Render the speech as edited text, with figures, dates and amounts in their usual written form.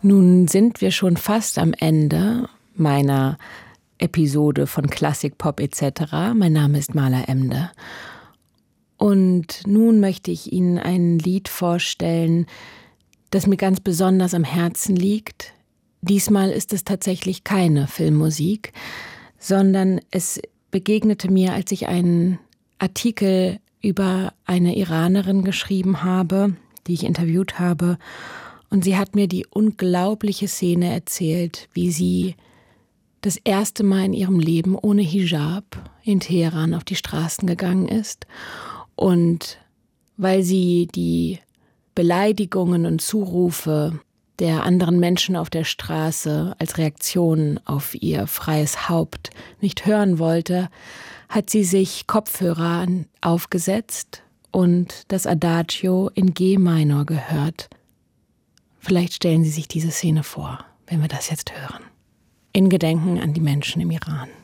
Nun sind wir schon fast am Ende meiner Episode von Klassik, Pop etc. Mein Name ist Maler Emde. Und nun möchte ich Ihnen ein Lied vorstellen, das mir ganz besonders am Herzen liegt. Diesmal ist es tatsächlich keine Filmmusik, sondern es begegnete mir, als ich einen Artikel über eine Iranerin geschrieben habe, die ich interviewt habe. Und sie hat mir die unglaubliche Szene erzählt, wie sie das erste Mal in ihrem Leben ohne Hijab in Teheran auf die Straßen gegangen ist. Und weil sie die Beleidigungen und Zurufe der anderen Menschen auf der Straße als Reaktion auf ihr freies Haupt nicht hören wollte, hat sie sich Kopfhörer aufgesetzt und das Adagio in G-Minor gehört. Vielleicht stellen Sie sich diese Szene vor, wenn wir das jetzt hören. In Gedenken an die Menschen im Iran.